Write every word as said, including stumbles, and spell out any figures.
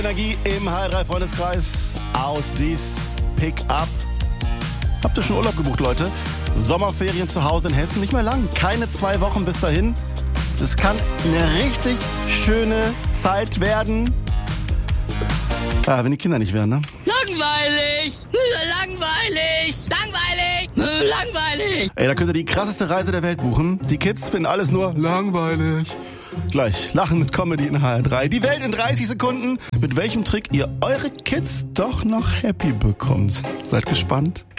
Energie im H drei Freundeskreis aus dies Pick-up. Habt ihr schon Urlaub gebucht, Leute? Sommerferien zu Hause in Hessen, nicht mehr lang. Keine zwei Wochen bis dahin. Es kann eine richtig schöne Zeit werden. Ah, wenn die Kinder nicht wären, ne? Langweilig! Langweilig! Langweilig! Langweilig! Ey, da könnt ihr die krasseste Reise der Welt buchen. Die Kids finden alles nur langweilig. Gleich Lachen mit Comedy in H R drei. Die Welt in dreißig Sekunden. Mit welchem Trick ihr eure Kids doch noch happy bekommt. Seid gespannt.